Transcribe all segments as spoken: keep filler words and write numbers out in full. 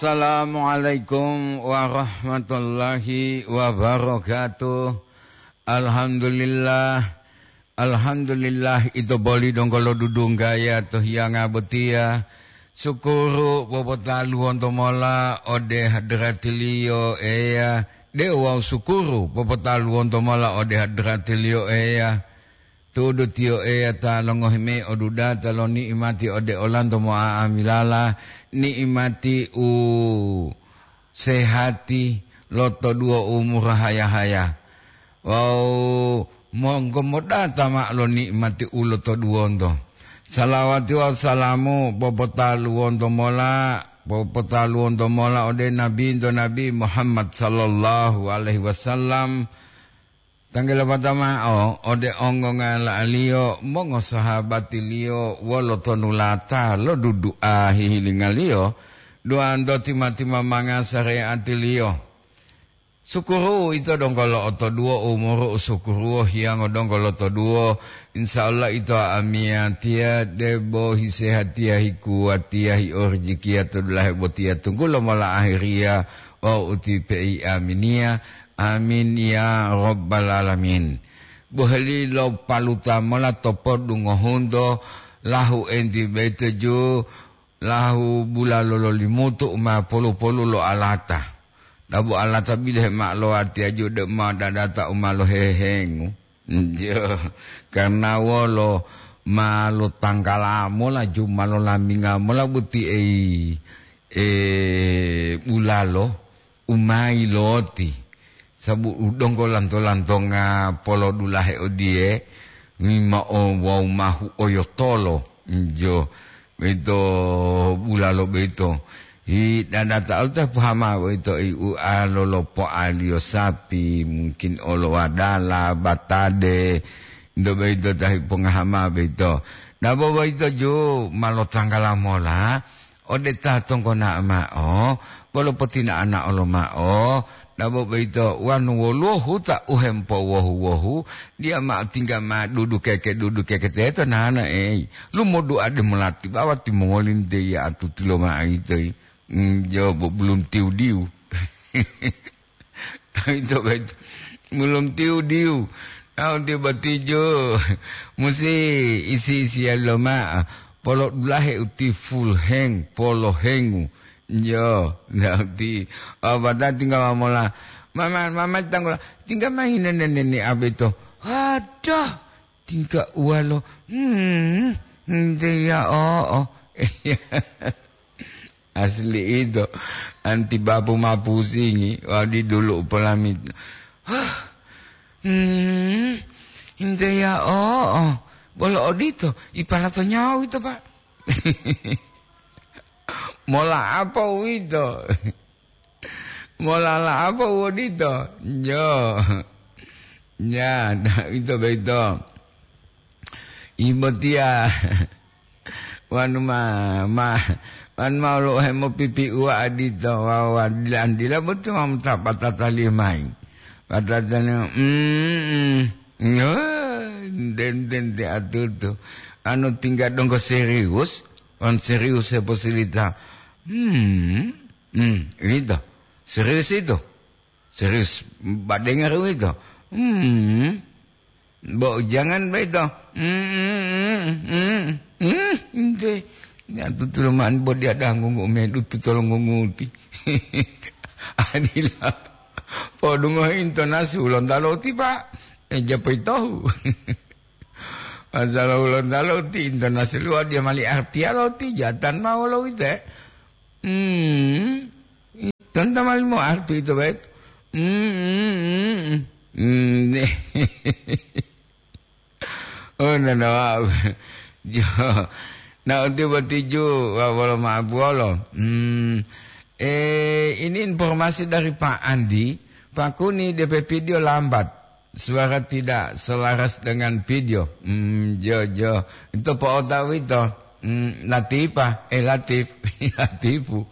Assalamualaikum warahmatullahi wabarakatuh. Alhamdulillah. Alhamdulillah itu boli dong kalau dudung gaya tuh yang abetia. Syukuru popota luon tomola ode hadratilio eya. Dewa syukuru popota luon tomola ode hadratilio eya. Tudu tio eya ta longohime oduda talo ni'imati ode olan tomo amilala ni'imati u sehati loto dua umur haya-haya. Wow monggo moda tamak lo ni'imati u loto dua ondo. Salawati wassalamu popota luon tomola popota luon tomola ode nabi indo nabi Muhammad sallallahu alaihi wasallam. Tanggal pertama oh ode ongo ngala alio mongo sahabat ilio walo tonulata lo dudu ahi hilingalio dua ando tima-tima manga sare atilio sukuru itu dong kalau oto dua umur sukuru hiang odong kalau oto dua insyaallah itu amiatia debo hisehatia hikuatia hi orjikia tudulah botia tunggu lo mala akhiria wa uti pi aminia. Amin ya rabbal alamin. Bohli lo paluta mala topo dungo hundo lahu endi beteju lahu bula lolo limutu ma polo polo lo alata. Dabu alata bileh mak lo arti aju de ma dadata uma lo hehengu. Jo karena wolo ma lo tangkalamu la juma lo laminga mola buti e e bula lo umai loti. Sabu udong ko lanto-lanto nga polo dulahe odie ngima o wau mahu oyotolo njo beto bulalo beto i dadata alta pahama beto i u alolo po alio sapi mungkin olo adala batade ndo beto tahi pengahama beto nabo beto jo malo tanggala mola ode tatong ko na ma o polo potina anak olo ma o nabo beito wanu woluhu tak uhempo wohu wohu dia mak tinggal mak duduk keke duduk keke itu nana eh lu mau doa de melati bawa timongolin de ya atu tilo mak itu jo belum tiu diu itu beito belum tiu diu tahu tiba tijo mesti isi isi lo mak polo dulahe uti full heng polo hengu. Yo, nanti abada tinggal mamola. Mama, mama tanggal tinggal main nenek abito. Ada tinggal walo. Hmm, dia oh oh. Asli itu anti babu mapu singi. Wadi dulu pelamit. Hmm, dia oh oh. Bolo odito, ipalato nyau itu pak. Mola apa itu? Mola la apa itu? Jo, ya, itu betul. Ibu dia, wan ma ma, wan mau lo hemo pipi uwa adito, wawa dilan dilan betul mam tak patah tali main. Patah tali, hmm, ya, den den de atur tu, anu tinggal dong serius, on serius seposilita. Hmm, hmm, itu serius itu, serius badengar itu. Hmm, bo jangan begitu. Hmm, hmm, hmm, deh. Ya tu tuluman bo dia dah ngungu medu tu tolong ngunguti. Adila, podungo intonasi ulon daloti pak, japai tahu. Asal ulon daloti intonasi luar dia mali arti aloti jatan mau lo itu. Hmm, tentang mal mau arti itu baik. Hmm, hmm, hmm. Oh, nana, jo, na uti batijo, walau maaf walau. Hmm, eh, ini informasi dari Pak Andi. Pak Kuni D P video lambat, suara tidak selaras dengan video. Hmm, jo jo, itu Pak Otawi itu. Hmm, Latifah, eh Latif, Latifu.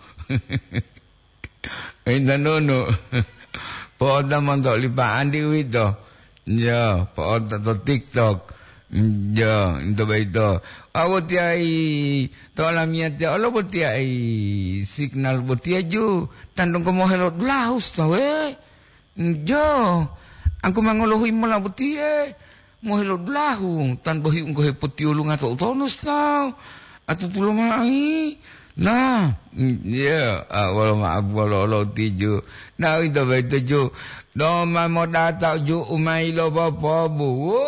Itu nono. Pak Otawi montok lipat Andi itu. Jo, Pak Otawi TikTok. Ya, itu betul. Awak tiai, tola miat ya Allah tiai signal botia ju, tandung ko mo helot laus tawe. Jo, aku mangolohi mala botia, mo helot lahu, tan bohi ko he putiulung ato tonus tau. Atu pulo mai. Nah, ya, awal maaf wala lo tiju. Nah, itu betul ju. Do mo datau ju umai lo bapa bu.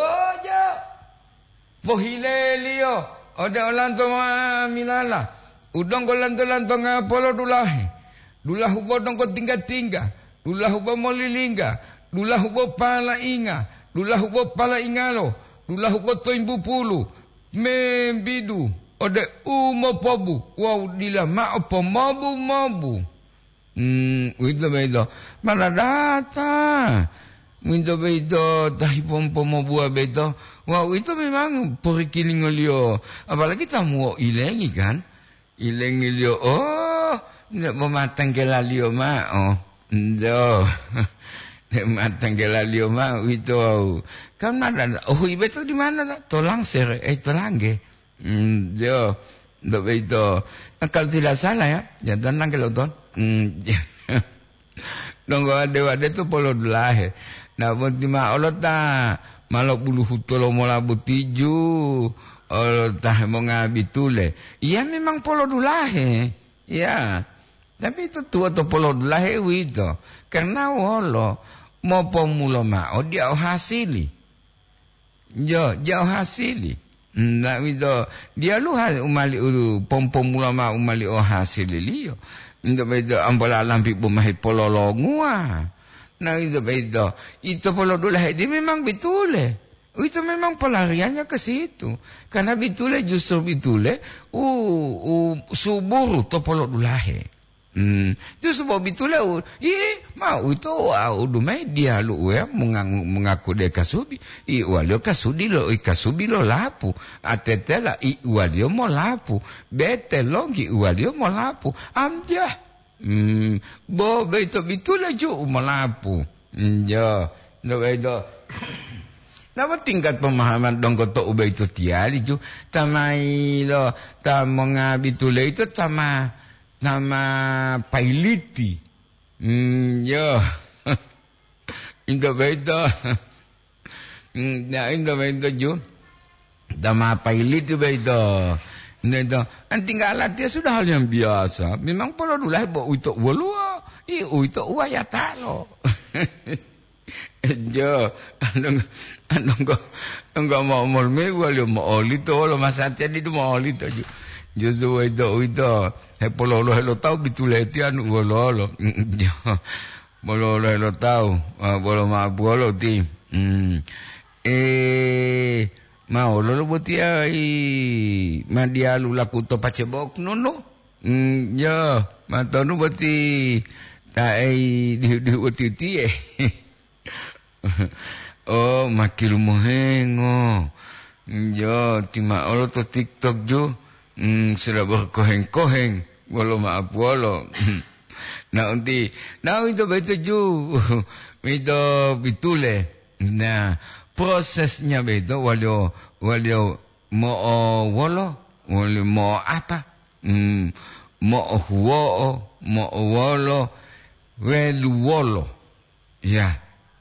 Pohilelio, ada lanto milala. Udang ko lanto lanto nga polo dulahe. Dulah ubo dong ko tingga tingga. Dulah ubo molilingga. Dulah ubo pala inga. Dulah ubo pala ingalo. Dulah ubo toimbu pulu. Membidu. Ode umo pobu. Wow dila maapo mabu mabu. Hmm, itu bedo. Maladata. Minto bedo tahi pompo mo buah bedo. Wow, itu memang perikiling olio. Apalagi tamu ilengi kan? Ilengi olio. Oh, ndak mematang ke lalio ma. Oh, ndo. Ndak matang ke lalio ma itu. Kan ada. Oh, beto di mana? Tolang sere, eh tolangge. Hmm, jo. Ndak bedo. Kalau tidak salah ya, ya tenang kalau ton. Hmm. Nunggu ada-ada tu polo dulahe. Nah, buat lima Allah ta, malah bulu hutolo mola butiju, Allah ta mau ngabitule. Iya memang polo dulahe, ya. Tapi itu tua tu polo dulahe itu, karena Allah mau pemulo mau dia hasili, jo jauh hasili. Nah itu dia lu umali ulu pom pemulo mau umali oh hasili liyo. Untuk itu ambola lampi bumahi polo longua. Nah itu betul. Itu polo dulahe dia memang betul. Itu memang pelariannya ke situ. Karena betul justru betul. Uh, uh subur to polo dulahe. Hmm, justru betul. Ih, mau itu au dumai dia lu ya mengaku mengaku dia kasubi. I walio kasudi lo i kasubi lo lapu. Atetela i walio mo lapu. Bete longi walio mo lapu. Amdia. Hmm, bo beto betul aja umalapu. Ya, no beto. Nama tingkat pemahaman dong koto ube itu tiali ju. Tamai lo, tamanga betul itu tama, tama pailiti. Hmm, ya. Indo beto. Hmm, ya indo beto ju. Tama pailiti beto. Nendo, tinggal dia sudah hal yang biasa. Memang polo dulai bo untuk walua, i untuk waya talo. Jo, anong anong ko, anong mau mau me walio mau oli to lo masatya di do mau oli to jo. Jo do itu itu, he polo lo lo tau bituleti anu walo lo. Jo, polo lo lo tau, polo ma polo ti. Hmm. Eh mau lolo botia i madia lula kuto pacebok nono mm ya matonu boti ta ai di di boti ti eh oh makil mohengo yo tima olo to TikTok jo mm sudah berkoheng-koheng walo maaf walo na unti na itu betul jo itu bitule nah prosesnya begitu walio walio mau walo walio mau apa hmm, mau huo mau walo welu walo ya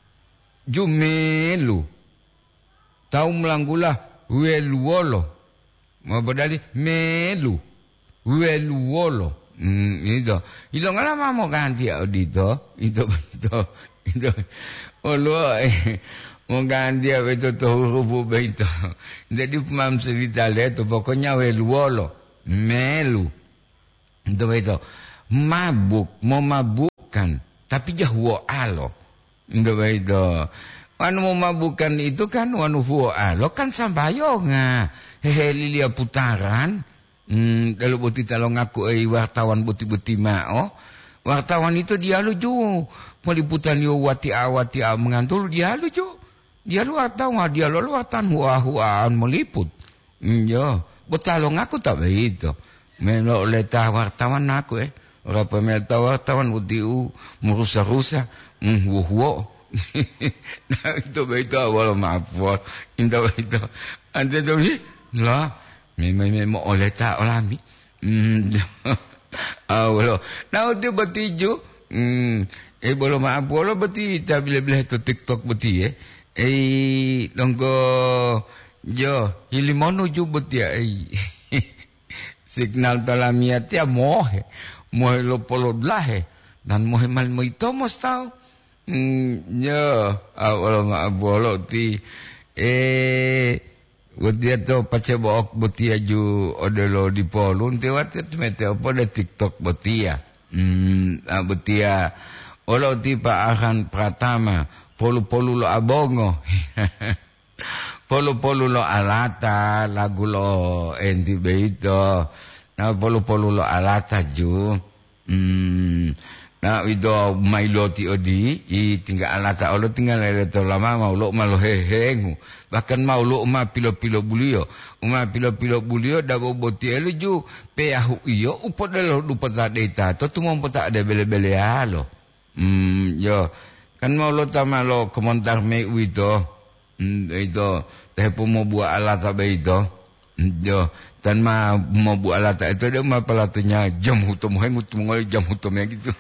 jumelu tahu melanggulah welu walo mau berdali melu welu walo hmm, itu itu nggak lama mau ganti audito itu betul itu Allah eh mengganti apa itu huruf itu. Jadi pemam cerita itu pokoknya weluolo, melu. Itu itu mabuk, mau mabukkan, tapi jauh alo. Itu itu. Anu mau mabukkan itu kan wanu huo alo kan sambayonga. Hehe lilia putaran. Hmm, kalau buti talong aku eh wartawan buti-buti mao. Wartawan itu dia lucu. Peliputan yo wati awati mengantul dia lucu. Dia luar tahu nggak dia luar tan hua-huaan meliput. Iya, betalong aku tak begitu. Melo letah wartawan aku eh. Orang pemerintah wartawan utiu merusak-rusak. Hmm, huo Nah itu begitu awal maaf. Itu begitu. Ante tu ni lah. Memang memang oleh tak olami. Hmm. Awal. Nah itu bertiju. Hmm. Eh boleh maaf boleh berti. Tak bila-bila itu TikTok berti eh. Eh dongko jo hilimono ju berti eh. Signal talamia tia mohe. Mohe lo polo blahe. Dan mohe mal mo ito mo tau. Hmm, ya, awal maaf boleh ti. Eh, butia tu pace book butia ju odelo di polun ti watit mete apa de TikTok butia. Hmm, butia. Olo ti pa akan pratama. Polu-polu lo abongo. Polu-polu lo alata, lagu lo enti beito. Na polu-polu lo alata ju. Hmm. Na itu mailo ti odi i tinggal alata olo tinggal leto lama mau lo malo hehengu bahkan mau lo ma pilo-pilo bulio uma pilo-pilo bulio dabo boti elu ju pe ahu iyo upo dalo lupa tak data to tu mau tak ada bele-bele halo hmm yo kan mau lo tama lo komentar me itu hmm itu teh mau buat alata be itu yo dan ma mau buat alata itu dia ma pelatunya jam hutum hengu tu ngol jam hutumnya gitu.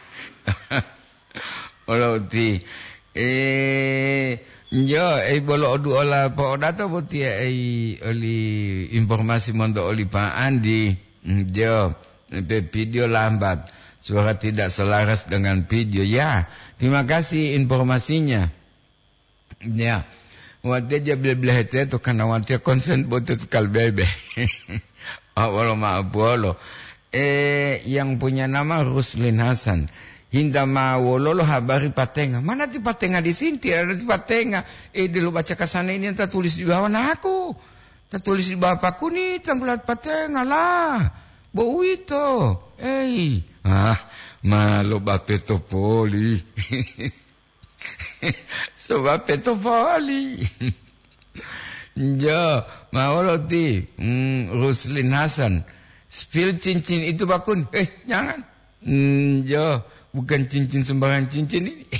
Walau ti eh yo eh bolo du ola po data boti eh oli informasi mondo oli pa Andi yo pe video lambat suara tidak selaras dengan video ya terima kasih informasinya ya wate je bele-bele hete to kana wate konsen botet kal bebe awalo ma bolo eh yang punya nama Ruslin Hasan. Hinda mawololo habari Patenga. Mana ti Patenga di sini? Ada di Patenga. Eh dulu baca kesana ini tak tulis di bawah nah aku. Tak tulis di bawah aku nih tanggulat Patenga lah. Bau itu. Eh. Ah, malu bape topoli. Sebab topoli. Ja, mawolo ti hmm, Ruslin Hasan. Spill cincin itu bakun. Eh, jangan. Hmm, ja. Bukan cincin sembarang cincin ini.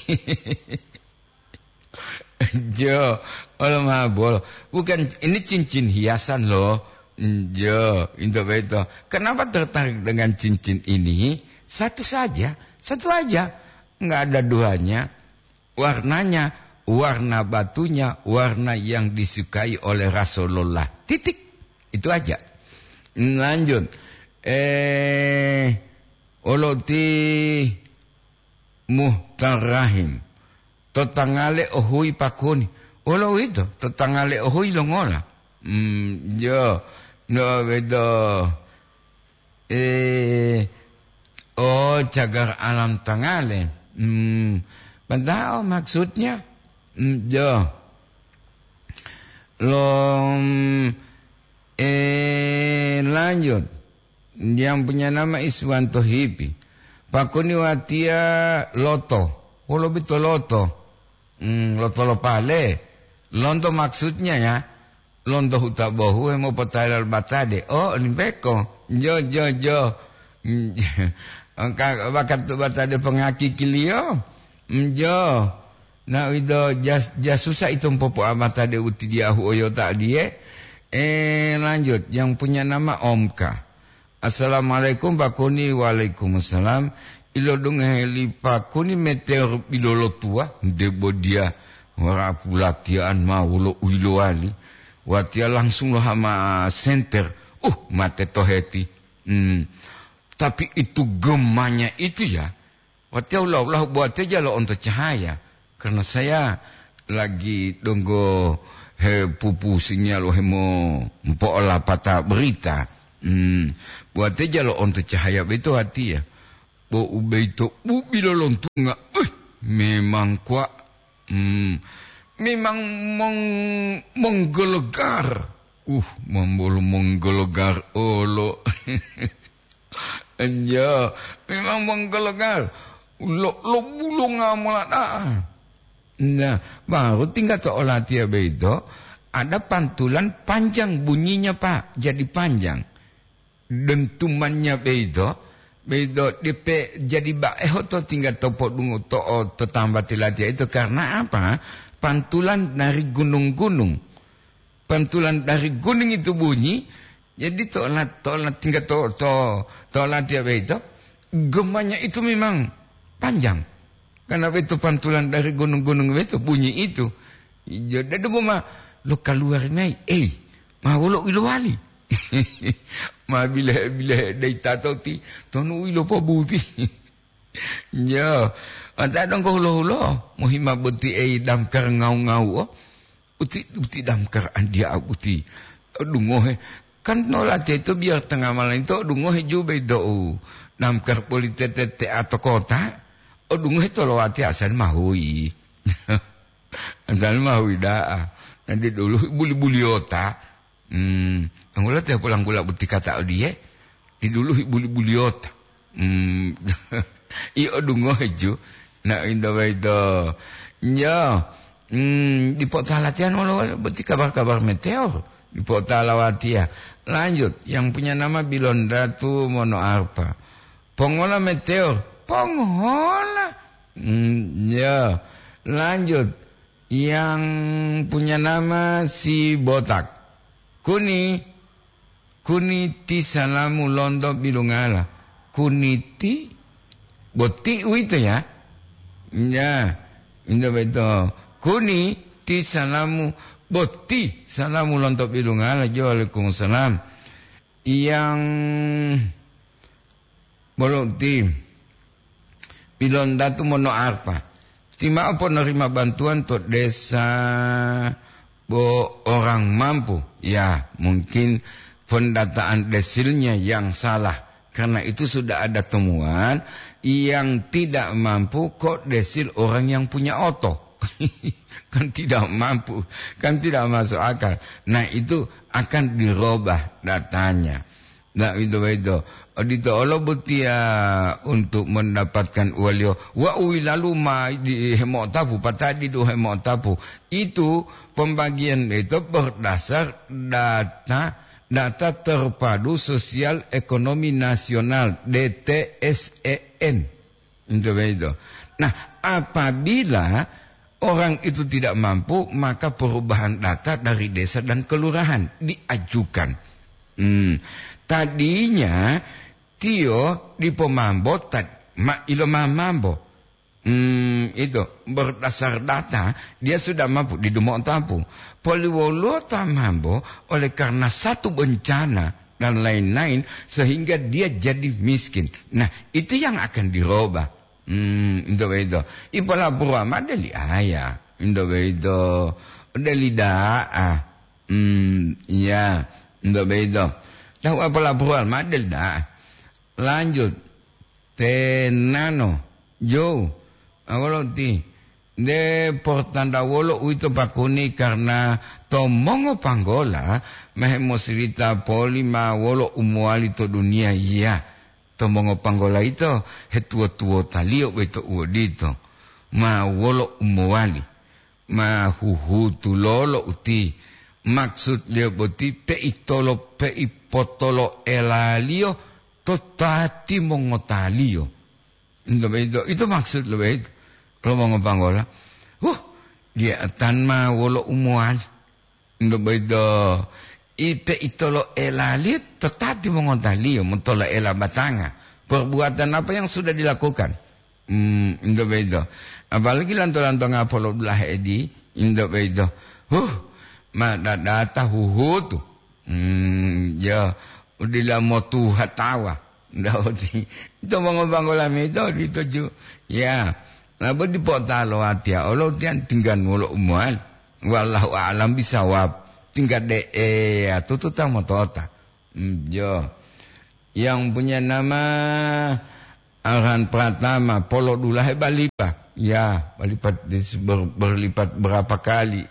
Jo, Allah maha bol. Bukan, ini cincin hiasan loh. Jo, itu betul. Kenapa tertarik dengan cincin ini? Satu saja, satu aja. Enggak ada duanya. Warnanya, warna batunya, warna yang disukai oleh Rasulullah. Titik. Itu aja. Lanjut. Eh, oloti Muhtarahim totangale ohui pakuni olo itu totangale ohui longola hmm yo no bedo eh oh cagar alam tangale hmm padahal maksudnya hmm, yo lom eh lanjut yang punya nama Iswanto Hipi Pakuni watia loto. Olo betul loto. Hmm, loto lopale. Londo maksudnya ya. Londo huta bohu emo potayal batade. Oh, limpeko. Jo jo jo. Angka bakat tu batade pengaki kilio. Jo. Na ido jas jasusa itu popo amatade uti dia oyo tak dia. Eh lanjut yang punya nama Omka. Assalamualaikum Pakuni. Waalaikumsalam. Ilo dong heli Pakuni meteor bilolo tua debo dia wara pulatian mau lo uilo ali watia langsung lo hama center uh mate toheti hmm. Tapi itu gemanya itu ya watia ulah ulah buat aja lo untuk cahaya karena saya lagi donggo he pupu sinyal lo hemo mpo olah patah berita hmm. Buat aja lo untuk cahaya itu hati ya. Bo ubeito ubilo lontunga. Uh, memang kuat. Hmm. Memang meng menggelegar. Uh, membulu menggelegar olo. Ya, memang menggelegar. Lo lo bulung amulat ah. Nah, baru tinggal seolah dia beito. Ada pantulan panjang bunyinya Pak, jadi panjang. Dentumannya beito, bedo dipe jadi bae to tinggal topok dungu to to tambah tilatia itu karena apa? Pantulan dari gunung-gunung. Pantulan dari gunung itu bunyi, jadi to lat to lat tinggal to to to latia bedo gemanya itu memang panjang. Karena itu pantulan dari gunung-gunung itu bunyi itu. Jadi ada mah lo keluar nai, eh, mau lo ilwali. Ma bila bila dai tato ti tonu ilo po buti. Ya, ada dong ko lo lo, mohima buti eh damkar ngau-ngau. Uti uti damkar andia uti. Dungo he. Kan nolat itu biar tengah malam itu dungo he ju bedo. Damkar politik atau kota. Oh dungo he to lo ati asal mahui. Asal mahui dah. Nanti dulu buli-buli otak. Hmm, angulat ya pulang gula buti kata dia, di dulu buli-buli otak. Hmm, iyo dungo heju, nak indah itu, ya, hmm, di pota latihan walau buti kabar-kabar meteor, di pota lawatia. Lanjut, yang punya nama Bilonda tu Mono Arpa, Pongola meteor, Pongola, hmm, ya, lanjut, yang punya nama si Botak. Kuni kuniti salamu londo bilungala. Kuniti boti itu ya. Ya, itu betul. Kuniti salamu boti salamu londo bilungala. Waalaikumsalam. Yang bolong tim Bilonda tu Mono Arpa. Tima apa nerima bantuan untuk desa Bo orang mampu, ya mungkin pendataan desilnya yang salah. Karena itu sudah ada temuan yang tidak mampu kok desil orang yang punya oto. Kan tidak mampu, kan tidak masuk akal. Nah itu akan dirubah datanya. Nah itu itu. Dito Allah butia untuk mendapatkan walio. Wa lalu ma di hemotapu patadi do hemotapu. Itu pembagian itu berdasar data data terpadu sosial ekonomi nasional D T S E N. Itu itu. Nah, apabila orang itu tidak mampu, maka perubahan data dari desa dan kelurahan diajukan. Hmm. Tadinya Tio di Pomambo tad ma ilo mambo. Hmm, itu berdasar data dia sudah mampu di Dumok Tampu. Poliwolo Tamambo oleh karena satu bencana dan lain-lain sehingga dia jadi miskin. Nah, itu yang akan dirubah. Hmm, itu itu. Ipola pura madeli aya. Itu itu. Deli daa. Hmm, ya. Itu itu. Tahu apa laporan madel dah. Lanjut. Tenano. Jo. Awalo ti. De portanda wolo itu pakuni karena tomongo panggola. Mehemo cerita polima wolo umuali to dunia. Iya. Tomongo panggola itu. Hetua-tua talio beto uodito. Ma wolo umuali. Ma huhu tulolo uti. Maksud dia boti pe itolo pe ipotolo elalio totati mongotalio. Itu itu itu maksud lo itu. Kalau mau ngopanggola, huh dia tanma wolo umuan. Itu itu ite itolo elalio totati mongotalio mentolo ela batanga. Perbuatan apa yang sudah dilakukan? Hmm, itu itu. Apalagi lanto-lanto ngapolo belah edi. Itu itu. Huh. Ma data huhu tu. Hmm, ya udila motu hatawa. Daudi. Itu mengobang-obang itu dituju. Ya. Lalu dipotalo atia. Allah tian tinggal mulu umual. Wallahu a'lam bisawab. Tinggal de eh tutu ta motota. Hmm, ya. Yang punya nama Arhan Pratama Polo Dulah balipat. Ya, balipat ber, berlipat berapa kali.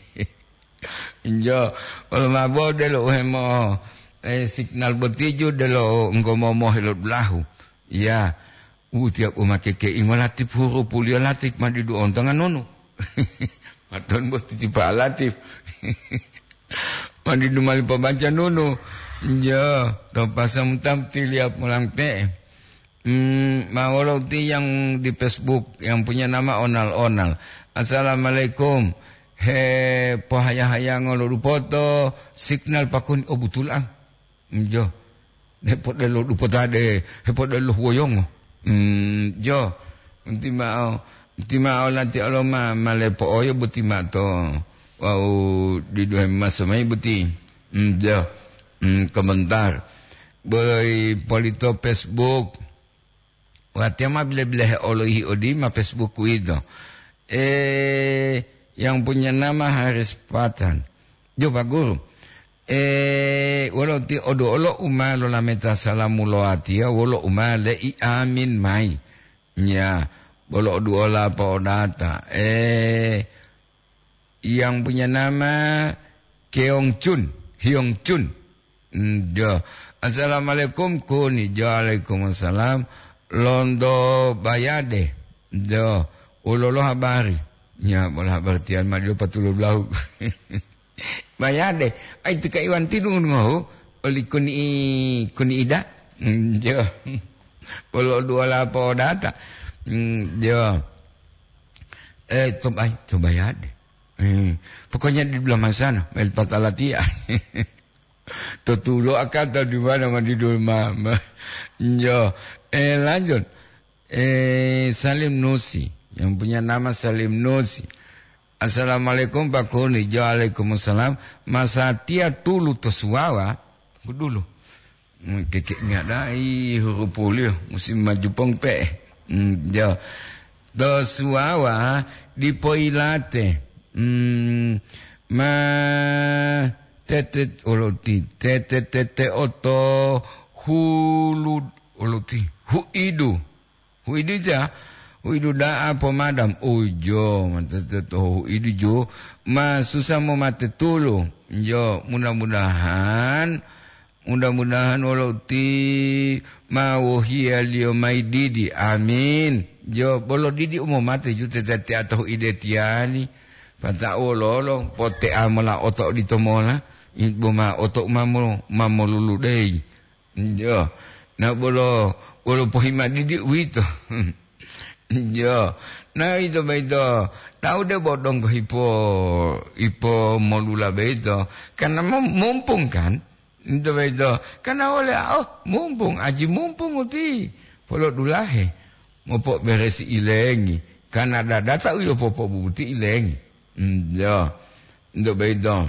Injo kalau mabo delo hemo eh, signal bertiju delo engko momo helot belahu. Ya, u tiap umake ke ingolatif huruf pulia latif mandi du ontangan nono. Maton bos tiba latif. Mandi du mali pembaca nono. Injo to pasam tam tiliap mulang te. Hmm, walau ti yang di Facebook yang punya nama onal-onal. Assalamualaikum. He pohaya-haya ngolo foto signal pakun oh betul ang. Jo. Hepot delo lupa tade. Hepot delo woyong. Hmm, jo. Unti mau, unti mau lanti aloma malepo oyo buti mato. Wow, di dua masamai buti. Hmm, jo. Hmm, komentar. Boy polito Facebook. Watiama bila-bila he olohi odi ma Facebook ku itu. Eh, yang punya nama Haris Patan. Coba guru. Eh, walau ti odo olo uma lo lameta salamu lo atia, walau uma le i amin mai. Ya, walau odo ola pa odata. Eh, yang punya nama Keong Chun, Hyong Chun. Hmm, jo. Assalamualaikum kuni. Waalaikumsalam. Londo Bayade. Jo. Ulolo habari. Ya, bola habari tian madu patulu blau. Bayade. Ai tu kai wan tidung ngoh. Oli kuni kuni ida. Jo. Polo dua lapo data. Jo. Eh, tu ai tu Bayade. Eh, pokoknya di belah sana, mel patalatia. Tutulo akan tahu di mana mandi dulu mama. Jo. Eh lanjut. Eh Salim Nusi. Yang punya nama Salim Nusi. Assalamualaikum Pak Kuni. Waalaikumsalam. Masa tia tulu tosuawa. Dulu. Kekek nggak ada. Ih huruf polio. Musim maju pongpe. Hmm, jo. Tosuawa di poilate. Hmm, ma tetet oloti. Tetet tete oto hulu oloti. Huidu. Huidu ja. Huidu daa pemadam. Ujo. Manteteto huidu jo. Ma susah mau mate tulu. Jo. Mudah-mudahan. Mudah-mudahan oloti. Ma wohia lio mai didi. Amin. Jo. Bolo didi umum mate. Jo tetete atau ide tiani. Pata ololo. Pote amala otok ditomola. Ibu ma otok mamu. Mamu lulu dey. Jo. Nak bolo, bolo pohima didik wito. Jo. Nah itu beito. Tahu deh bodong ke hipo, hipo molula beito. Karena mumpung kan. Itu beito. Karena oleh, oh mumpung, aji mumpung uti. Polo dulahe. Mopok beresi ilengi. Karena ada data uyo popok bubuti ilengi. Jo. Itu beito.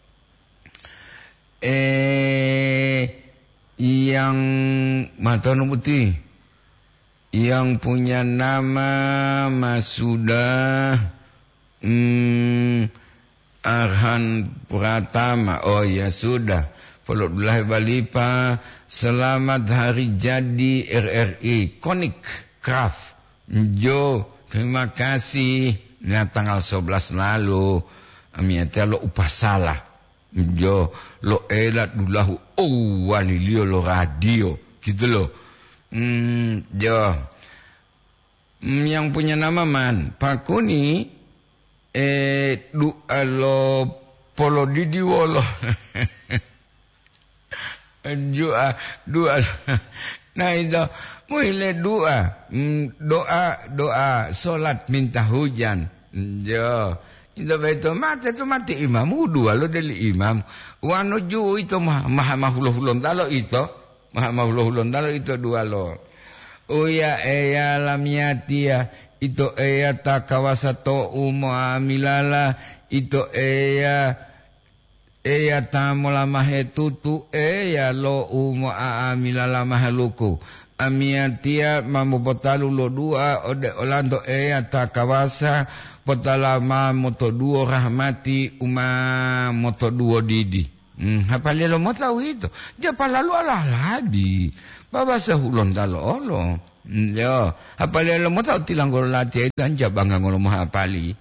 Eh... Yang mata putih yang punya nama Masuda hmm, Arhan Pratama. Oh ya sudah. Peluklah Balipa. Selamat hari jadi R R I Konik Craft. Jo, terima kasih. Nah, tanggal sebelas lalu. Amiatnya lo upah salah. Jo, lo elat dulahu, oh walilio lo radio, gitu lo. Hmm, jo. Hmm, yang punya nama man, Pak Kuni, eh, doa lo polo didi wolo. Doa, doa. Nah itu, mulai doa, doa, doa, solat minta hujan, jo. Itu betul mati itu mati imam udah lo dari imam wano ju itu mah mah mahululun talo itu mah mahululun talo itu dua lo uya eya lamiatia itu eya takawasato umuamilala itu eya eya tamula mahetutu eya lo umuamilala mahaluku amiatia mamubotalu lo dua ode olando eya takawasa Potalama moto duo rahmati uma moto duo didi. Hmm, apa lelo mo tahu itu? Dia palalu ala labi. Baba sahulon talo olo. Yo, apa lelo mo tahu tilang gol lati itu anja bangga ngolo mo hapali.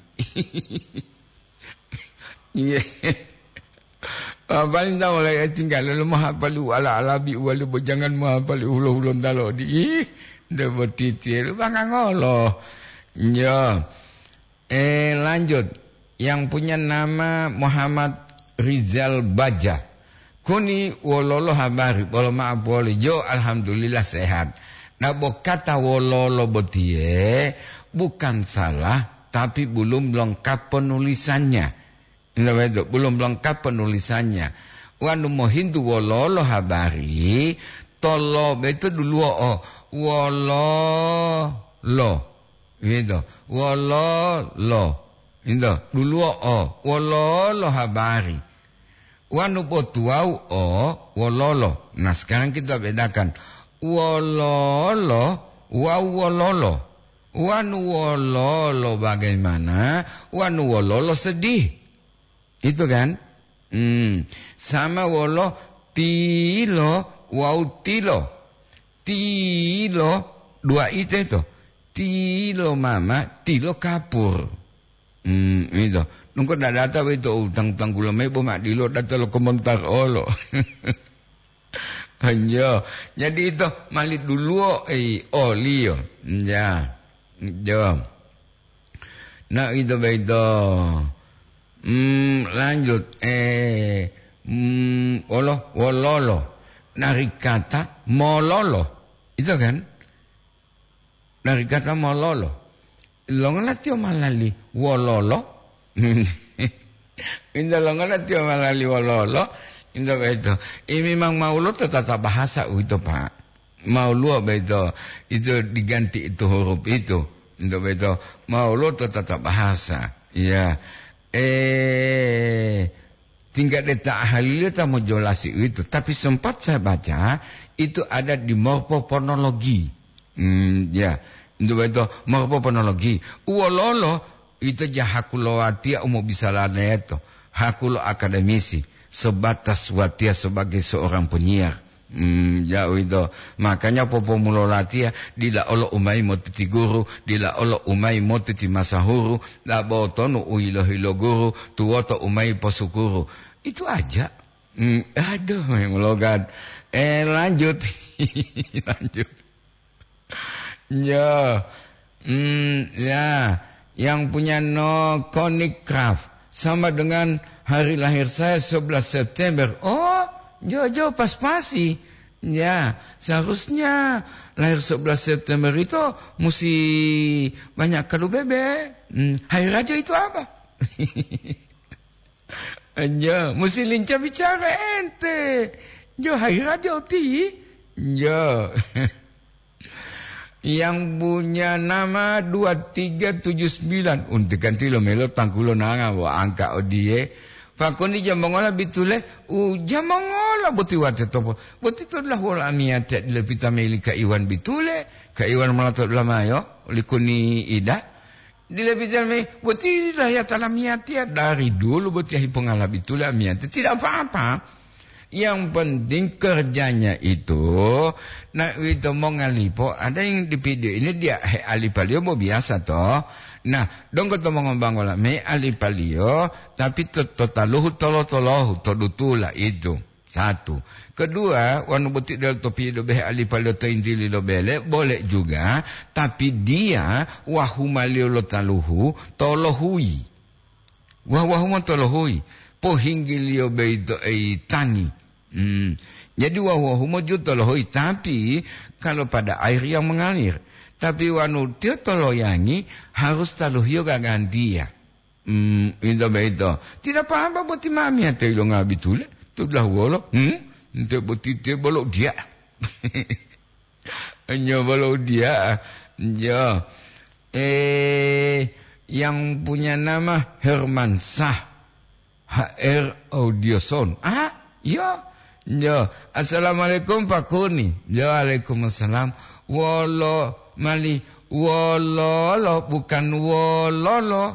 Iya. Apalin tahu lah tinggal lelo mo hapali ala alabi wala jangan mo hapali ulo-ulon talo di. Dia bertitir bangga ngolo. Yo. Eh lanjut. Yang punya nama Muhammad Rizal Baja. Kuni wololo habari. Bolo maaf boleh. Jo alhamdulillah sehat. Nah, bo kata wololo botie bukan salah, tapi belum lengkap penulisannya. Itu belum lengkap penulisannya. Wanu mohindu wololo habari, tolo itu dulu oh wololo, itu wololo, itu dulu oh wololo habari. Wanu botuau oh wololo. Nah sekarang kita bedakan. Wololo, wow wololo. Wanu wololo bagaimana? Wanu wololo sedih. Itu kan? Hmm. Sama wolo tilo, wow tilo. Tilo, dua itu itu. Tilo mama, tilo kapur. Hmm, itu. Nunggu dah data itu utang-utang gula mebo mak dilo data lo komentar olo. Hanya, jadi itu mali dulu eh oli yo, ya, jom. Nah itu begitu. Hmm, lanjut eh, hmm, olo, wololo, dari kata mololo, itu kan? Dari kata mololo, longan tio malali wololo, indah longan tio malali wololo. Itu begitu. Ini memang maulu itu tata bahasa itu Pak. Maulu begitu. Itu diganti itu huruf itu. Itu begitu. Maulu itu tata bahasa. Ya. Eh tingkat letak ahli itu mau jolasi itu. Tapi sempat saya baca itu ada di morfofonologi. Hmm, ya. Itu begitu. Morfofonologi. Uololo itu jahakulo atia umu bisa lana itu. Hakulo akademisi. Sebatas watia sebagai seorang penyiar. Hmm, jauh itu. Makanya popo mulo latia dila olo umai motiti guru, dila olo umai motiti masahuru, la botonu uilo hilo guru, tuwoto umai posukuru. Itu aja. Hmm, aduh, melogat. Eh lanjut. lanjut. Ya. Hmm, ya. Yang punya no konikraf sama dengan hari lahir saya sebelas September. Oh, jauh-jauh pas-pasi. Ya, seharusnya lahir sebelas September itu mesti banyak kado bebe. Hmm, hari radio itu apa? Ya, mesti lincah bicara ente. Jo, hari radio ti. Jo. Yang punya nama dua tiga tujuh sembilan untuk ganti lo melo tangkulo nanga wa angka odie fakoni jamongola bitule u jamongola buti wate topo buti to lah wala amiate le pitameli ka iwan bitule ka iwan malato lamayo likuni ida dile pitame buti lah ya talamiate dari dulu buti hi pengala bitule amiate tidak apa-apa. Yang penting kerjanya itu, nah itu mau ngalipo, ada yang di video ini dia he alipalio mau biasa toh. Nah, dong kita mau ngomong ngolah me alipalio, tapi totaluhu tolo tolohu todutula itu satu. Kedua, wanu butik del topi do be alipalio to intili do bele boleh juga, tapi dia wahumalio lo taluhu tolohui, wah wahuma tolohui, pohinggilio be itu ei tani. Hmm. Jadi wawahu mujud tolohoi, tapi kalau pada air yang mengalir, tapi wanu tio toloyangi harus taluhio gaganti ya. Hmm, itu begitu. Tidak apa-apa buat mami atau lo ngabitule, tu dah wolo. Hmm, untuk buat tio bolok dia. Hanya bolok dia. Ya. Eh, yang punya nama Herman Sah, H R Audioson. Ah, ya. Ya, assalamualaikum Pak Kuni. Ya, waalaikumsalam. Wolo mali wololo bukan wololo.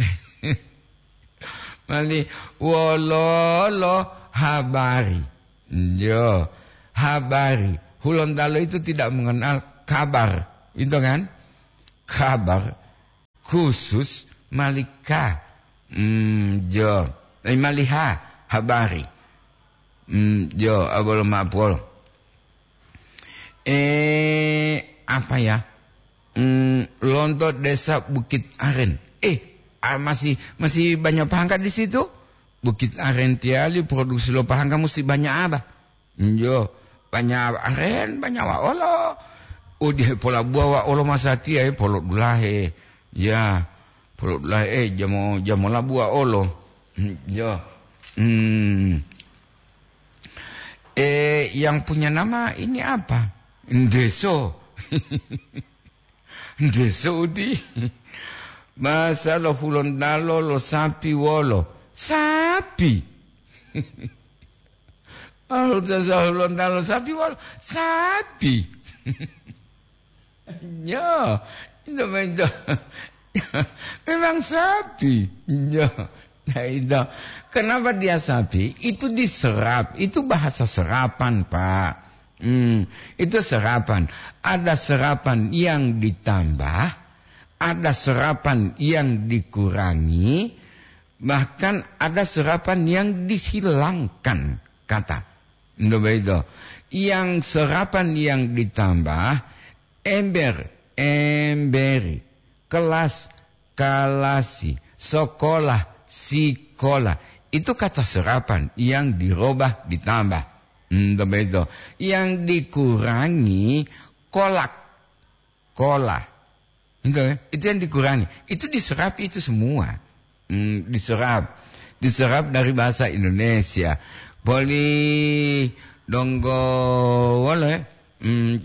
mali wololo habari. Ya, habari. Hulon Dalo itu tidak mengenal kabar, itu kan? Kabar khusus malika. Hmm, ya, maliha habari. Hmm, jo, abol mapol. Eh, apa ya? Hmm, Lontot Desa Bukit Aren. Eh, ah, masih masih banyak pangkat di situ. Bukit Aren tiali produksi lo pangkat mesti banyak apa? Jo, banyak aren, banyak wolo. Oh dia pola buah wa olo masati eh polok dulahe. Ya, polok dulahe eh jamo jamo la buah olo. Ya. Hmm. Eh yang punya nama ini apa? Ndeso. Ndeso di. Masa lo hulondalo lo sapi wolo. Sapi. Oh, saya hulondalo sapi wolo. Sapi. Ya, itu memang memang sapi. Ya, nah itu. Kenapa dia sapi? Itu diserap. Itu bahasa serapan, Pak. Hmm, itu serapan. Ada serapan yang ditambah. Ada serapan yang dikurangi, bahkan ada serapan yang dihilangkan, kata. Itu. Yang serapan yang ditambah, ember, emberi, kelas, kalasi, sekolah, sikolah. Itu kata serapan yang dirubah, ditambah. Itu. Yang dikurangi, kolak, kolah. Itu, itu yang dikurangi. Itu diserap itu semua. Hmm, diserap. Diserap dari bahasa Indonesia. Boleh donggo boleh. Hmm.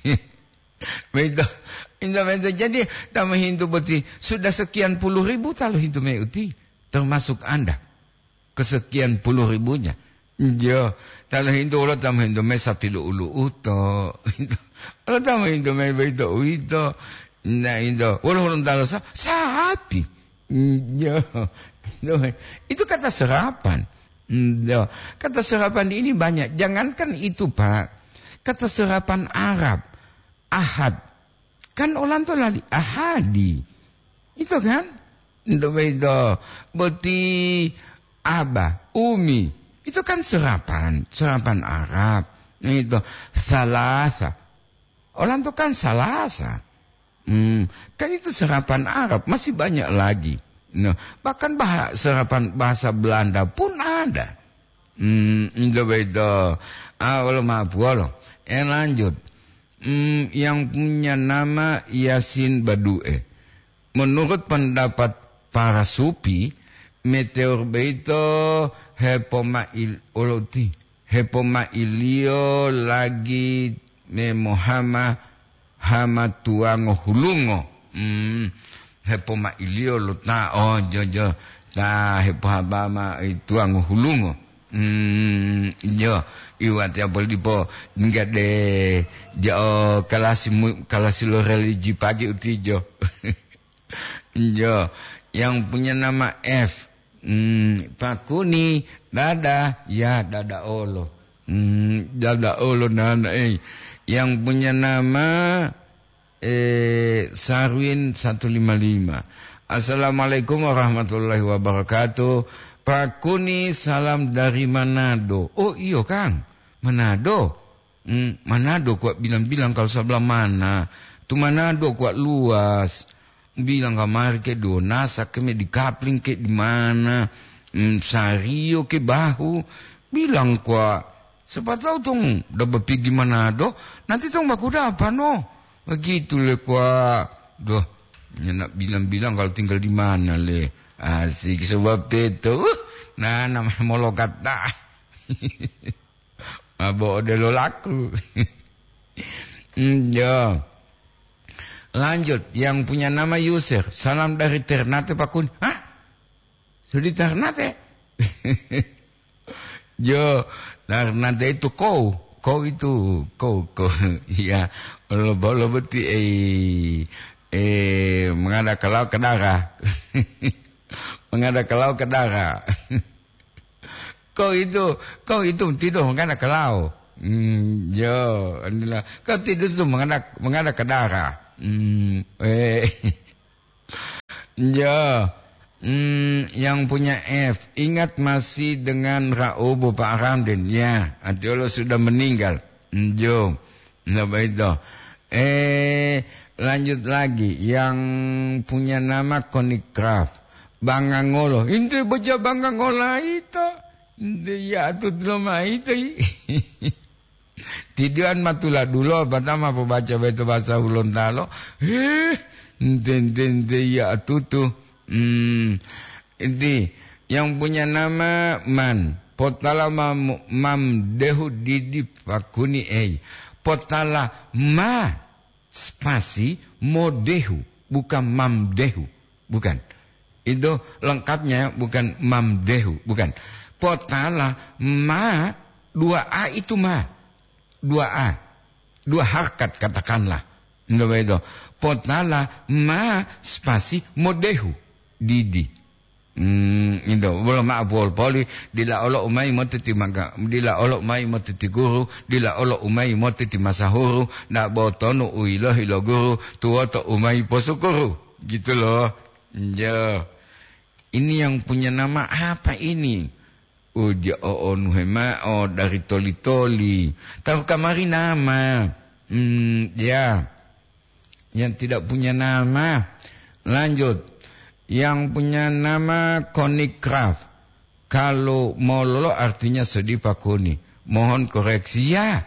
Begitu. Begitu. Jadi tamu Hindu berarti sudah sekian puluh ribu talu Hindu meuti. Termasuk Anda. Kesekian puluh ribunya. Jo. Talu Hindu ulo tamu Hindu me sapilu ulu uto. Ulo tamu Hindu me begitu uito. Nah itu, walau talo sa, sapi, ya, itu kata serapan, ya. Kata serapan ini banyak. Jangankan itu Pak, kata serapan Arab, ahad, kan orang tu lali ahadi, itu kan, itu itu, berarti aba, umi, itu kan serapan, serapan Arab, itu salasa, orang tu kan salasa. Hmm, kan itu serapan Arab, masih banyak lagi. Nah, bahkan bahasa, serapan bahasa Belanda pun ada. Hmm, itu beda. Ah, walau maaf, walau. Eh lanjut. Hmm, yang punya nama Yasin Badue. Menurut pendapat para sufi, meteor beito hepomail oloti. Hepomailio lagi me Muhammad hama tuango hulungo. Hmm. Hepo ma ilio lo ta oh jojo ta hepo habama tuango hulungo. Hmm. Jo iwat ya boleh po ngade jo kalasi kalasi lo religi pagi uti jo. Jo yang punya nama F. Hmm. Pakuni dada ya dada olo. Hmm. Dada olo nana eh. Yang punya nama eh, Sarwin seratus lima puluh lima. Assalamualaikum warahmatullahi wabarakatuh. Pak Kuni salam dari Manado. Oh iyo Kang, Manado. Hmm, Manado kuat bilang-bilang kalau sebelah mana. Tu Manado kuat luas. Bilang kamar ke Donasa ke di Kapling ke di mana. Hmm, Sario ke Bahu. Bilang kuat. Sebab tahu tong dah berpergi Manado, nanti tong baku apa no? Begitu le kuah. Doh, nak bilang-bilang kalau tinggal di mana le. Asik sebab itu. Nah, nama molokat dah. Mabok de lo laku. Ya. Lanjut, yang punya nama Yusir. Salam dari Ternate Pak Kun. Hah? Sudah Ternate? Jo, Ternate itu kau. Kau itu, kau, kau. Ya, kalau boleh berarti eh, eh, mengadak ke laut ke darah. Mengadak ke laut ke darah. Kau itu, kau itu tidur mengadak ke laut. Hmm, jo, inilah. Kau tidur itu mengadak, mengadak ke darah. Hmm, eh. Jo. Hmm, yang punya F, ingat masih dengan Raubo Pak Ramden? Ya, Adiolo sudah meninggal. Jo, nah itu. Eh, lanjut lagi. Yang punya nama Konikraf, Bangangolo. Ini baca Bangangolo itu. Ini ya, itu drama itu. Tiduan matula dulu pertama baca beto bahasa ulun talo. Eh, ente ya tutu. Hmm, ini yang punya nama Man. Potala mam, mam dehu didi pakuni ei. Potala ma spasi modehu, bukan mam dehu, bukan. Itu lengkapnya bukan mam dehu, bukan. Potala ma dua a itu ma, dua a, dua harkat katakanlah. Itu potala ma spasi modehu didi. Hmm, itu belum maafol poli dila olo umai moteti maka dila olo umai moteti guru dila olo umai moteti masahuru nak botono uilah ilo guru tua to umai posukuru gitu loh. Ya. Ini yang punya nama apa ini? Oh dia oh nuhema oh dari toli-toli. Tahu kamari nama. Hmm, ya. Yang tidak punya nama. Lanjut. Yang punya nama konikraf. Kalau mololo artinya sedih pakuni. Mohon koreksi ya.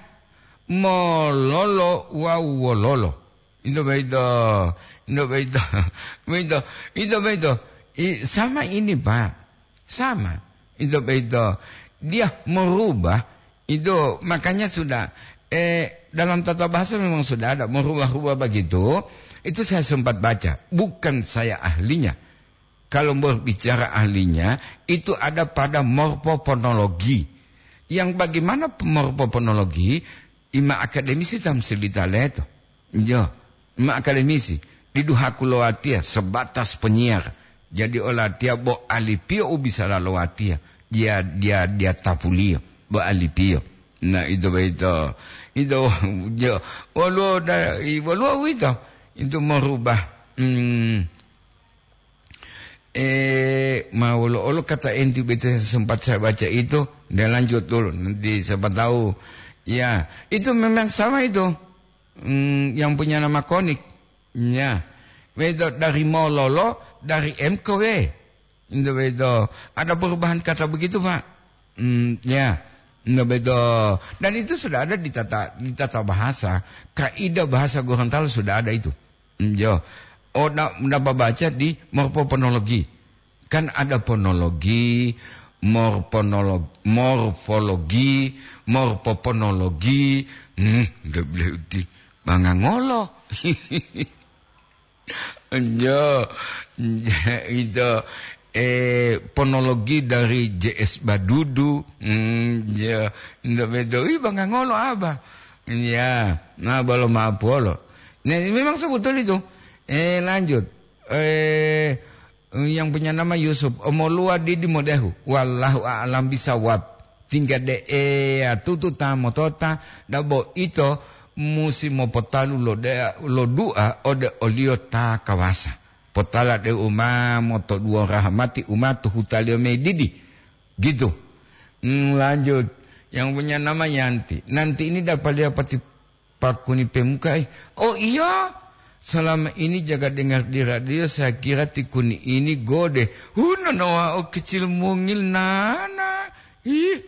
Mololo wawololo. Itu beda. Itu beda. Beda. Itu beda. I, sama ini Pak. Sama. Itu beda. Dia merubah. Itu makanya sudah. Eh, dalam tata bahasa memang sudah ada. Merubah-rubah begitu. Itu saya sempat baca. Bukan saya ahlinya. Kalau berbicara ahlinya, itu ada pada morfofonologi. Yang bagaimana morfofonologi, ima akademisi tam selita leto. Ya, ima akademisi. Diduha kuloatia, sebatas penyiar. Jadi olatia bo alipio bisa laloatia. Dia dia dia tapulio, bo alipio. Nah itu itu itu ya, walau dah, walau itu itu merubah. Hmm, Eh, mau lo kata enti betul sempat saya baca itu, dan lanjut dulu nanti siapa tahu. Ya, itu memang sama itu. Hmm, yang punya nama konik. Ya, betul dari mololo dari M K W. Itu betul. Ada perubahan kata begitu Pak. Hmm, ya, itu betul. Dan itu sudah ada di tata di tata bahasa, kaidah bahasa Gorontalo sudah ada itu. Hmm, ya. Oh, nak baca di morfofonologi. Kan ada fonologi, morfonologi, morfologi, morfofonologi. Hmm, enggak boleh uti. Bangangolo. Ya, itu eh fonologi dari J S Badudu. Hmm, ya, enggak beda. Ih, bangangolo apa? Ya, nah belum apa lo. Nah, memang sebetulnya itu. Eh lanjut. Eh yang punya nama Yusuf. Omolua didi modehu. Wallahu a'lam bisawab. Tinggal de eh tutu tamo tota dabo ito musimo potalu lo de lo dua ode olio ta kawasa. Potala de uma moto dua rahmati umatu hutalio medidi. Gitu. Hmm, lanjut. Yang punya nama Yanti. Nanti ini dapat dapat pakuni pemuka. Oh iya. Selama ini jaga dengar di radio, saya kira tikuni ini gode. Huna nawa oh kecil mungil nana. Ih.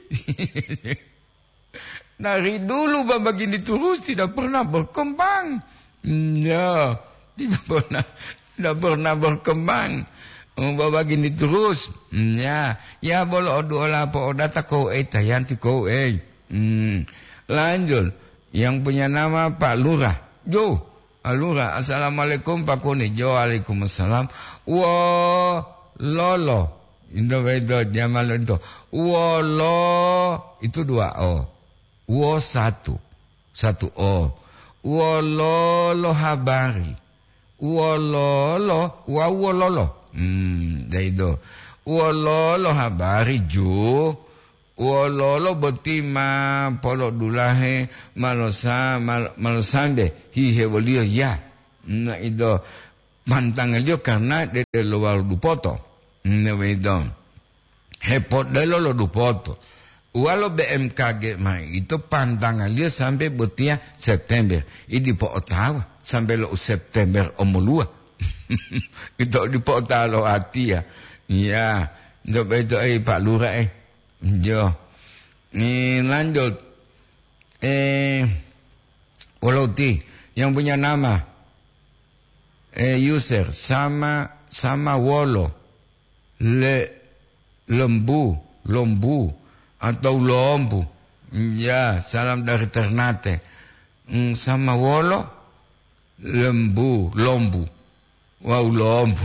Dari dulu babak ini terus tidak pernah berkembang. Ya, tidak pernah, tidak pernah berkembang. Babak ini terus. Ya, ya boleh odo lah apa odata kau eh tayanti kau eh. Hmm. Lanjut, yang punya nama Pak Lurah. Jo. Alura, assalamualaikum Pak Kuni. Waalaikumsalam. Wa lolo. Itu itu jamal itu. Wa lo itu dua o. Wa satu. Satu o. Wa lolo habari. Wa lolo wa wa lolo. Hmm, itu. Wa lolo habari jo. Wololo betima polo dulahe malosa mal, malosande hihe wolio ya. Nah itu pantang elio karena de lo walu dupoto. Nah itu hepot de lo dupoto. Walau B M K G mah itu pantang elio sampai betia September. Ini po otawa sampai lo September omolua. Itu di po otawa hati ya. Ya, itu itu eh Pak Lurah eh. Jo, ini lanjut. Eh, Walauti yang punya nama eh, user sama sama Wolo, le lembu, lombu atau lombu. Ya, salam dari Ternate. Hmm, sama Wolo, lembu, lombu. Wow, lombu.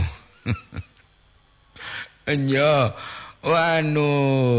Ya, wanu.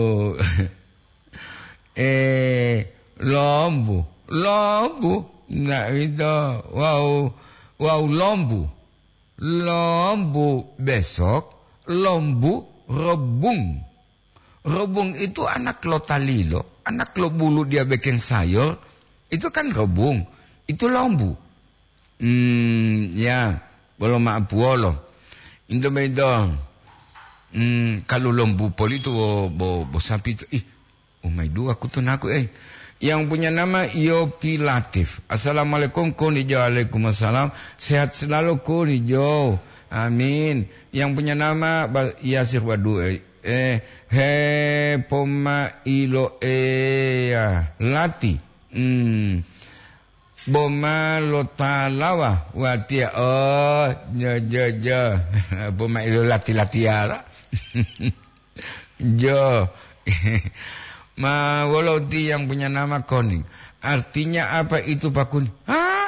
eh lombu, lombu. Nah itu, wow, wow lombu, lombu besok, lombu rebung, rebung itu anak lo talilo, anak lo bulu dia bikin sayur, itu kan rebung, itu lombu. Hmm, ya, boleh maaf boleh. Itu beda. Hmm, kalau lombu poli itu bo, bo, bo sapi itu, ih, oh my god, aku tuh naku eh. Yang punya nama Yopi Latif. Assalamualaikum, kunijo, waalaikumsalam. Sehat selalu kunijo. Amin. Yang punya nama Yasir Wadu. Eh, eh he poma ilo eh lati. Hmm. Boma lotalawa watia. Oh, ja ja ja. Boma ilo lati latiara. Jo. Ma Walauti yang punya nama Koning. Artinya apa itu Pak Kun? Hah?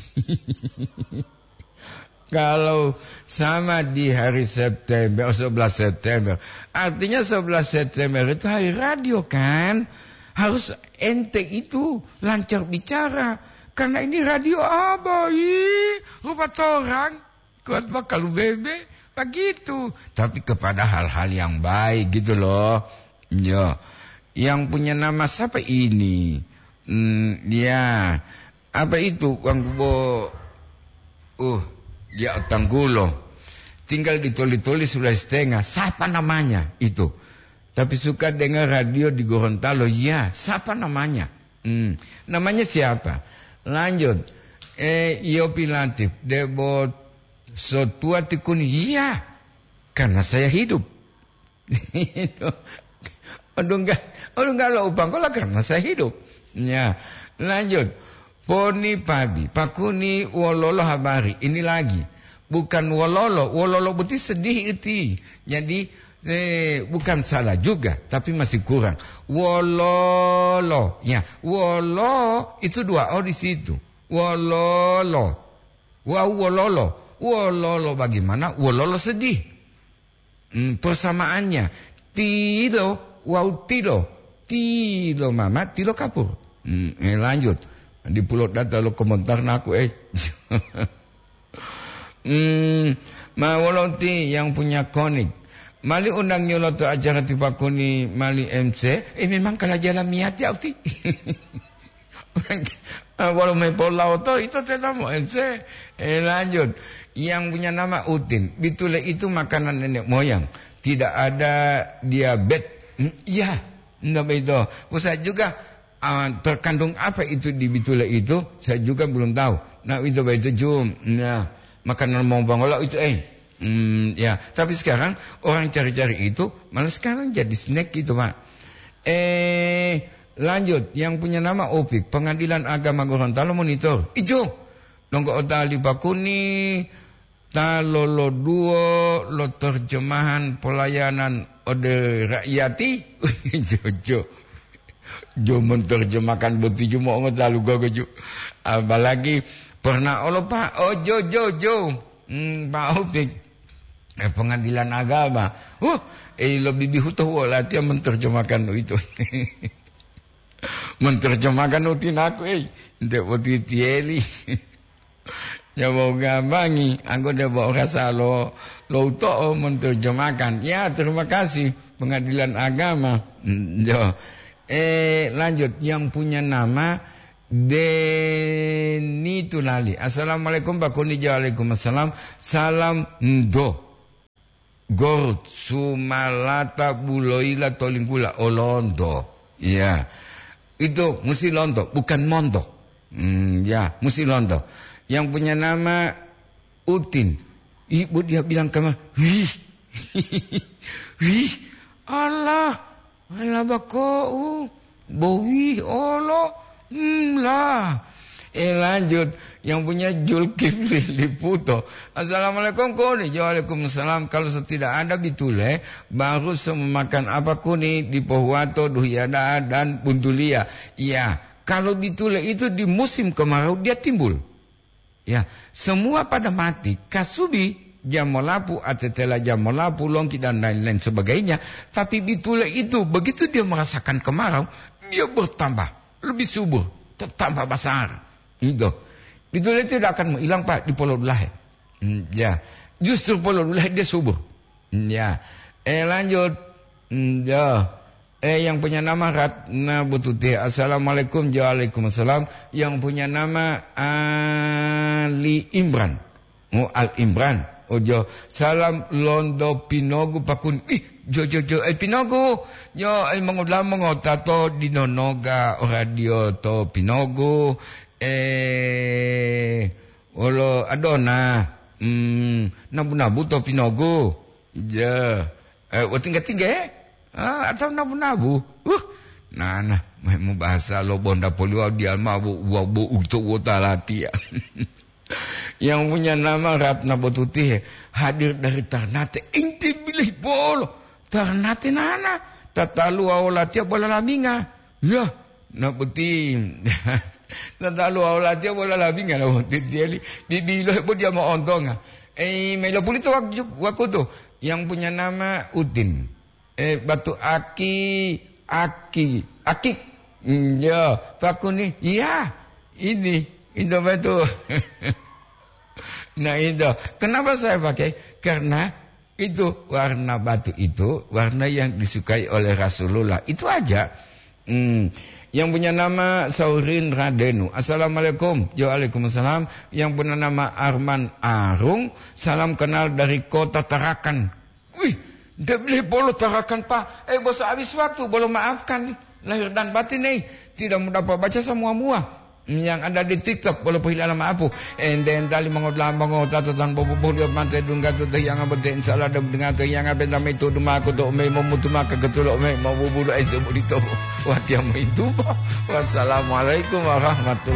Kalau sama di hari September, sebelas September. Artinya sebelas September itu hari radio kan? Harus ente itu lancar bicara. Karena ini radio apa? Ih, rupa orang. Kuat bakal bebe. Begitu. Tapi kepada hal-hal yang baik gitu loh. Ya. Yang punya nama siapa ini? Hmm, ya. Apa itu? Wang bo Uh, dia Tanggulo. Tinggal ditulis-tulis sudah setengah. Siapa namanya itu? Tapi suka dengar radio di Gorontalo. Ya, siapa namanya? Hmm, namanya siapa? Lanjut. Eh, Yopi Latif. Debo sotua tikun. Iya. Karena saya hidup. Itu. Aduh enggak, aduh enggak lo upang kola karena saya hidup. Ya, lanjut. Poni Pabi, Pakuni Wololo Habari. Ini lagi, bukan Wololo, Wololo buti sedih itu. Jadi eh, bukan salah juga, tapi masih kurang. Wololo, ya, Wolo itu dua o di situ. Wololo, wow Wololo, Wololo bagaimana? Wololo sedih. Hmm, persamaannya, Tilo. Wow tilo, tilo mama, tilo kapur. Hmm, eh, lanjut. Di pulau data lo komentar naku eh. hmm, ma Walauti yang punya konik. Mali undang nyolot acara tiba kuni mali M C. Eh memang kalau jalan miat ya uti. Walau main pola auto itu tidak mau M C. Eh lanjut. Yang punya nama Utin. Bitule itu makanan nenek moyang. Tidak ada diabetes. Iya, enggak begitu. Saya juga uh, terkandung apa itu di bitule itu, saya juga belum tahu. Nah itu begitu jum. Nah, makanan mau bangola itu eh. Hmm, ya, tapi sekarang orang cari-cari itu, malah sekarang jadi snack gitu pak. Eh, lanjut. Yang punya nama Opik, Pengadilan Agama Gorontalo Monitor. Ijo, nongko otali bakuni. Talolo duo lo terjemahan pelayanan ode rakyati jojo jo menerjemahkan beti cuma ngetalu gogo apalagi pernah olo pak oh jo jo jo hmm, Pak Opik eh, Pengadilan Agama uh eh lebih dihutuh wala dia menerjemahkan itu menerjemahkan utin aku eh ndak beti tieli ya mau gambangi, aku dah bawa rasa lo lo uto menerjemahkan. Ya terima kasih Pengadilan Agama. Jo. Eh lanjut yang punya nama Deni Tulali. Assalamualaikum Pak Kuni, waalaikumsalam. Salam ndo. Gorut Sumalata Buloila Tolingkula Olondo. Ya. Itu mesti londo, bukan mondo. Hmm, ya, mesti londo. Yang punya nama Utin. Ibu dia bilang ke mama, wih, wih, Allah, Allah bako, bowi, Allah, Hmm lah. Eh lanjut, yang punya Zulkifli Liputo. Assalamualaikum kuni. Waalaikumsalam. Kalau tidak ada bitule, baru semakan apa kuni di Pohuato, Duhyada dan Buntulia. Ya, kalau bitule itu di musim kemarau dia timbul. Ya, semua pada mati. Kasubi, jamolapu, atetela jamolapu, longki dan lain-lain sebagainya. Tapi bitule itu begitu dia merasakan kemarau, dia bertambah, lebih subur, tambah besar. Itu, bitule tidak akan hilang Pak di Pulau Dulahe. Hmm, ya, justru Pulau Dulahe dia subur. Hmm, ya, eh lanjut. Hmm, ya, eh yang punya nama Ratna Bututi. Assalamualaikum. Waalaikumsalam. Yang punya nama Ali Imran. Oh Al Imran. Ojo. Salam Londo Pinogu Pakun. Ih, jo jo jo eh Pinogu. Yo eh mengudlam mengotato di nonoga radio to Pinogu. Eh, olo adona, hmm, nabu-nabu to Pinogu, ja, eh, tinggal-tinggal, eh, ah, atau nabu-nabu, uh, nah, nah, mau bahasa lo bonda polio di almabu, wabu untuk wotalati ya. Yang punya nama Ratna Botuti hadir dari Ternate, inti bilih bolo, Ternate nana, tatalu awalatia bola laminga, ya, nabuti. Nadalu awal dia bola labing kan dia di bilo pun dia mau ontong eh melo pulito waktu waktu tu yang punya nama Udin eh batu aki aki aki ya paku ni ya ini itu batu. Nah itu kenapa saya pakai karena itu warna batu itu warna yang disukai oleh Rasulullah itu aja. hmm. Yang punya nama Saurin Radenu. Assalamualaikum. Waalaikumsalam. Yang punya nama Arman Arung. Salam kenal dari kota Tarakan. Wih, dia beli bolo Tarakan Pak. Eh bos habis waktu, boleh maafkan. Lahir dan batin nih. Tidak mudah baca semua mua. Yang ada di TikTok boleh pergi dalam apa? Enten tali mengodlam mengotat tentang bobo dia mantai dungga tu yang abeten salah ada dengan tu yang abeten itu duma aku tu me memutu maka ketulok me mau bulu itu itu watiam itu. Wassalamualaikum warahmatullahi